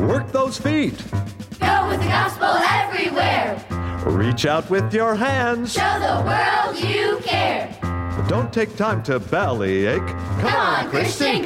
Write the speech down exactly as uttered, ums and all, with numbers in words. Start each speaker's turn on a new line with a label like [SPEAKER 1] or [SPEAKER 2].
[SPEAKER 1] Work those feet.
[SPEAKER 2] Go with the gospel everywhere.
[SPEAKER 1] Reach out with your hands.
[SPEAKER 2] Show the world you care.
[SPEAKER 1] Don't take time to bellyache. Come,
[SPEAKER 2] Come on, Christian,